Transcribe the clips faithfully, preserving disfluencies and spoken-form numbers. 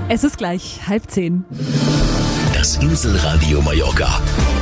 Es ist gleich halb zehn. Das Inselradio Mallorca.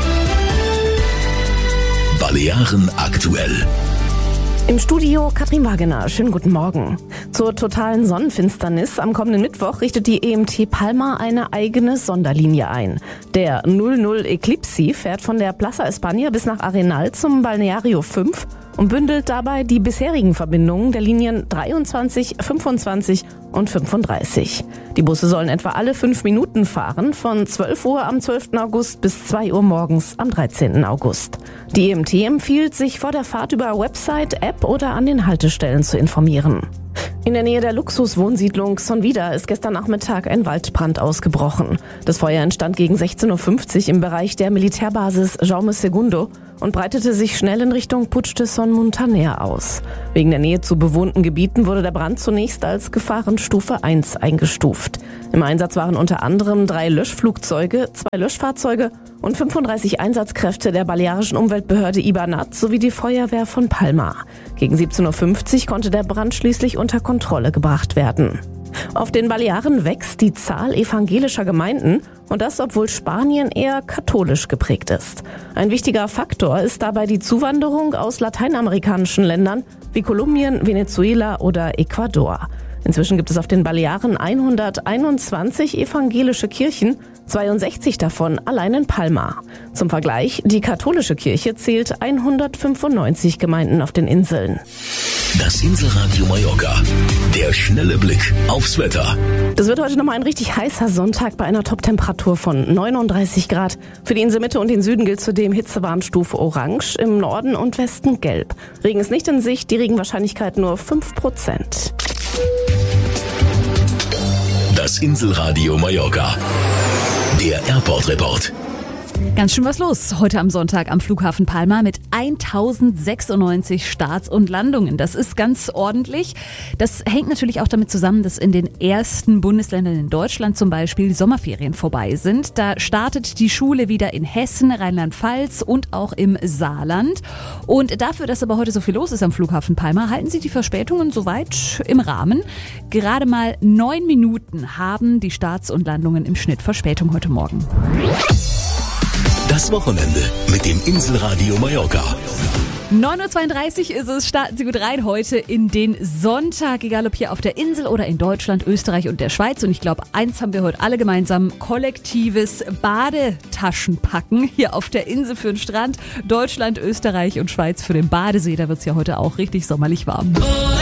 Balearen aktuell. Im Studio Katrin Wagener. Schönen guten Morgen. Zur totalen Sonnenfinsternis am kommenden Mittwoch richtet die E M T Palma eine eigene Sonderlinie ein. Der null null Eclipse fährt von der Plaza España bis nach Arenal zum Balneario fünf und bündelt dabei die bisherigen Verbindungen der Linien dreiundzwanzig, fünfundzwanzig und fünfunddreißig. Die Busse sollen etwa alle fünf Minuten fahren, von zwölf Uhr am zwölften August bis zwei Uhr morgens am dreizehnten August. Die E M T empfiehlt, sich vor der Fahrt über Website, App oder an den Haltestellen zu informieren. In der Nähe der Luxuswohnsiedlung Sonvida ist gestern Nachmittag ein Waldbrand ausgebrochen. Das Feuer entstand gegen sechzehn Uhr fünfzig im Bereich der Militärbasis Jaume Segundo und breitete sich schnell in Richtung Puig de Son Montaner aus. Wegen der Nähe zu bewohnten Gebieten wurde der Brand zunächst als Gefahrenstufe eins eingestuft. Im Einsatz waren unter anderem drei Löschflugzeuge, zwei Löschfahrzeuge und fünfunddreißig Einsatzkräfte der balearischen Umweltbehörde Ibanat sowie die Feuerwehr von Palma. Gegen siebzehn Uhr fünfzig konnte der Brand schließlich unter Kontrolle gebracht werden. Auf den Balearen wächst die Zahl evangelischer Gemeinden und das, obwohl Spanien eher katholisch geprägt ist. Ein wichtiger Faktor ist dabei die Zuwanderung aus lateinamerikanischen Ländern wie Kolumbien, Venezuela oder Ecuador. Inzwischen gibt es auf den Balearen hunderteinundzwanzig evangelische Kirchen, zweiundsechzig davon allein in Palma. Zum Vergleich, die katholische Kirche zählt hundertfünfundneunzig Gemeinden auf den Inseln. Das Inselradio Mallorca. Der schnelle Blick aufs Wetter. Das wird heute nochmal ein richtig heißer Sonntag bei einer Toptemperatur von neununddreißig Grad. Für die Inselmitte und den Süden gilt zudem Hitzewarnstufe Orange, im Norden und Westen Gelb. Regen ist nicht in Sicht, die Regenwahrscheinlichkeit nur fünf Prozent. Das Inselradio Mallorca. Der Airport-Report. Ganz schön was los heute am Sonntag am Flughafen Palma mit tausendsechsundneunzig Starts und Landungen. Das ist ganz ordentlich. Das hängt natürlich auch damit zusammen, dass in den ersten Bundesländern in Deutschland zum Beispiel die Sommerferien vorbei sind. Da startet die Schule wieder in Hessen, Rheinland-Pfalz und auch im Saarland. Und dafür, dass aber heute so viel los ist am Flughafen Palma, halten Sie die Verspätungen soweit im Rahmen. Gerade mal neun Minuten haben die Starts und Landungen im Schnitt Verspätung heute Morgen. Das Wochenende mit dem Inselradio Mallorca. neun Uhr zweiunddreißig ist es, starten Sie gut rein heute in den Sonntag, egal ob hier auf der Insel oder in Deutschland, Österreich und der Schweiz. Und ich glaube, eins haben wir heute alle gemeinsam, kollektives Badetaschenpacken hier auf der Insel für den Strand. Deutschland, Österreich und Schweiz für den Badesee, da wird es ja heute auch richtig sommerlich warm.